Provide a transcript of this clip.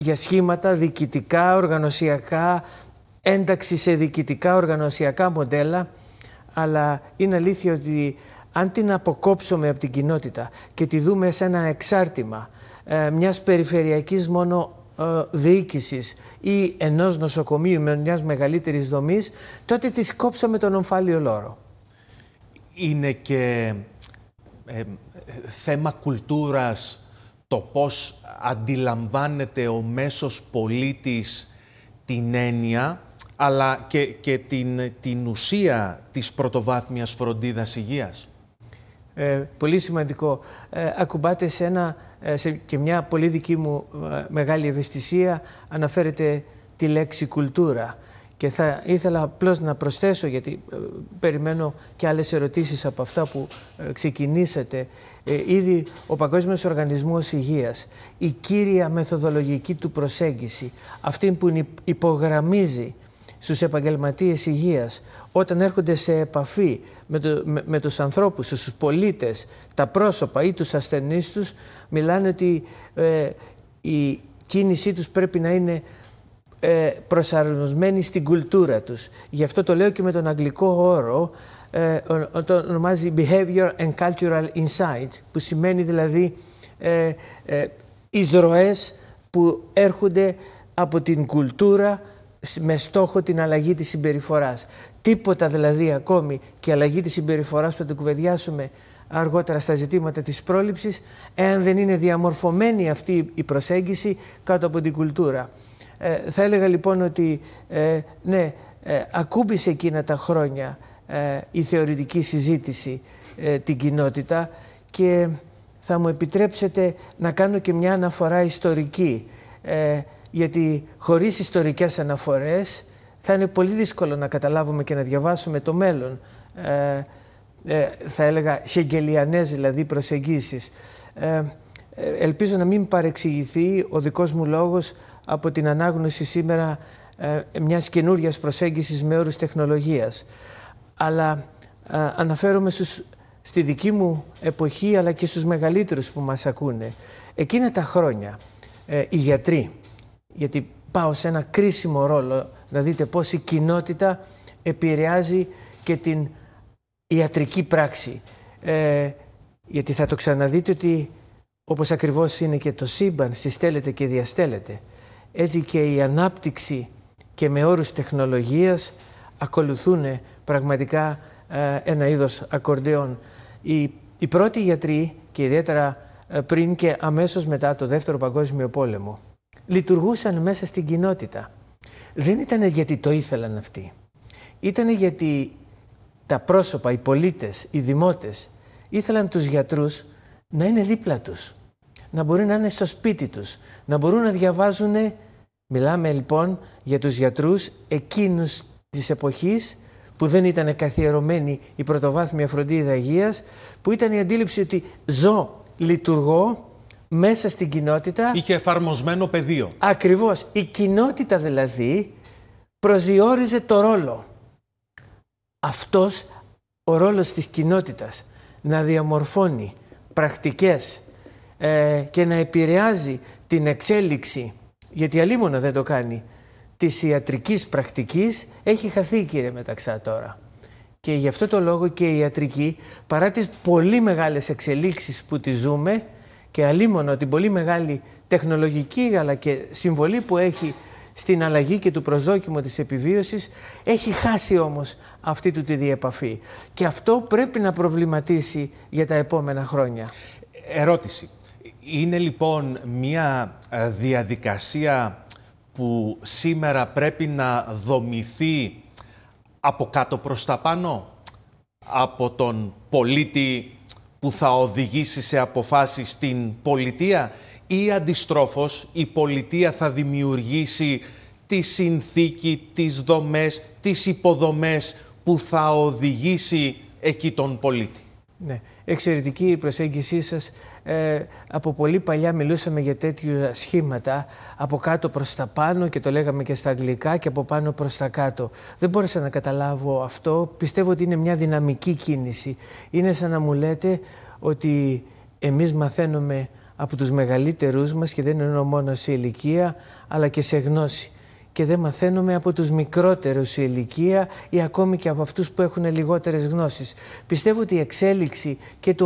για σχήματα διοικητικά, οργανωσιακά, ένταξη σε διοικητικά, οργανωσιακά μοντέλα, αλλά είναι αλήθεια ότι αν την αποκόψουμε από την κοινότητα και τη δούμε σε ένα εξάρτημα μιας περιφερειακής μόνο διοίκησης ή ενός νοσοκομείου με μιας μεγαλύτερης δομής, τότε της κόψαμε τον ομφάλιο λόρο. Είναι και θέμα κουλτούρας το πώς αντιλαμβάνεται ο μέσος πολίτης την έννοια, αλλά και την ουσία της πρωτοβάθμιας φροντίδας υγείας. Πολύ σημαντικό. Ακουμπάτε και μια πολύ δική μου μεγάλη ευαισθησία, αναφέρεται τη λέξη κουλτούρα. Και θα ήθελα απλώς να προσθέσω, γιατί περιμένω και άλλες ερωτήσεις από αυτά που ξεκινήσατε. Ήδη ο Παγκόσμιος Οργανισμός Υγείας, η κύρια μεθοδολογική του προσέγγιση, αυτή που υπογραμμίζει στους επαγγελματίες υγείας όταν έρχονται σε επαφή με τους ανθρώπους, τους πολίτες, τα πρόσωπα ή τους ασθενείς τους, μιλάνε ότι η κίνησή τους πρέπει να είναι προσαρμοσμένη στην κουλτούρα τους. Γι' αυτό το λέω και με τον αγγλικό όρο, το ονομάζει Behavior and Cultural Insights, που σημαίνει δηλαδή εισρωές που έρχονται από την κουλτούρα με στόχο την αλλαγή της συμπεριφοράς. Τίποτα δηλαδή ακόμη και η αλλαγή της συμπεριφοράς που θα το κουβεντιάσουμε αργότερα στα ζητήματα της πρόληψης, εάν δεν είναι διαμορφωμένη αυτή η προσέγγιση κάτω από την κουλτούρα. Θα έλεγα λοιπόν ότι ναι, ακούμπησε εκείνα τα χρόνια η θεωρητική συζήτηση την κοινότητα, και θα μου επιτρέψετε να κάνω και μια αναφορά ιστορική, γιατί χωρίς ιστορικές αναφορές θα είναι πολύ δύσκολο να καταλάβουμε και να διαβάσουμε το μέλλον. Θα έλεγα χεγγελιανές δηλαδή προσεγγίσεις. Ελπίζω να μην παρεξηγηθεί ο δικός μου λόγος από την ανάγνωση σήμερα μιας καινούριας προσέγγισης με όρους τεχνολογίας. Αλλά αναφέρομαι στη δική μου εποχή, αλλά και στους μεγαλύτερους που μας ακούνε. Εκείνα τα χρόνια οι γιατροί, γιατί πάω σε ένα κρίσιμο ρόλο να δείτε πώς η κοινότητα επηρεάζει και την ιατρική πράξη. Γιατί θα το ξαναδείτε ότι όπως ακριβώς είναι και το σύμπαν, συστέλλεται και διαστέλλεται, έτσι και η ανάπτυξη και με όρους τεχνολογίας ακολουθούν πραγματικά ένα είδος ακορντεόν. Οι πρώτοι γιατροί, και ιδιαίτερα πριν και αμέσως μετά το Δεύτερο Παγκόσμιο Πόλεμο, λειτουργούσαν μέσα στην κοινότητα. Δεν ήταν γιατί το ήθελαν αυτοί. Ήταν γιατί τα πρόσωπα, οι πολίτες, οι δημότες ήθελαν τους γιατρούς να είναι δίπλα τους, να μπορούν να είναι στο σπίτι τους, να μπορούν να διαβάζουν. Μιλάμε λοιπόν για τους γιατρούς εκείνους της εποχής που δεν ήταν καθιερωμένη η πρωτοβάθμια φροντίδα υγείας, που ήταν η αντίληψη ότι ζω, λειτουργώ μέσα στην κοινότητα. Είχε εφαρμοσμένο πεδίο. Ακριβώς. Η κοινότητα δηλαδή προσδιορίζε το ρόλο. Αυτός ο ρόλος της κοινότητας να διαμορφώνει πρακτικές και να επηρεάζει την εξέλιξη, γιατί αλίμονα δεν το κάνει, της ιατρικής πρακτικής, έχει χαθεί, κύριε Μεταξά, τώρα. Και γι' αυτό το λόγο και η ιατρική, παρά τις πολύ μεγάλες εξελίξεις που τη ζούμε και αλίμονα την πολύ μεγάλη τεχνολογική αλλά και συμβολή που έχει στην αλλαγή και του προσδόκιμου της επιβίωσης, έχει χάσει όμως αυτή του τη διεπαφή. Και αυτό πρέπει να προβληματίσει για τα επόμενα χρόνια. Ερώτηση. Είναι λοιπόν μια διαδικασία που σήμερα πρέπει να δομηθεί από κάτω προς τα πάνω, από τον πολίτη που θα οδηγήσει σε αποφάσεις στην πολιτεία, ή αντιστρόφως η πολιτεία θα δημιουργήσει τη συνθήκη, τις δομές, τις υποδομές που θα οδηγήσει εκεί τον πολίτη? Ναι, εξαιρετική η προσέγγισή σας. Από πολύ παλιά μιλούσαμε για τέτοια σχήματα, από κάτω προς τα πάνω, και το λέγαμε και στα αγγλικά, και από πάνω προς τα κάτω. Δεν μπόρεσα να καταλάβω αυτό. Πιστεύω ότι είναι μια δυναμική κίνηση. Είναι σαν να μου λέτε ότι εμείς μαθαίνουμε από τους μεγαλύτερούς μας, και δεν εννοώ μόνο σε ηλικία, αλλά και σε γνώση. Και δεν μαθαίνουμε από τους μικρότερους σε ηλικία ή ακόμη και από αυτούς που έχουν λιγότερες γνώσεις. Πιστεύω ότι η εξέλιξη και του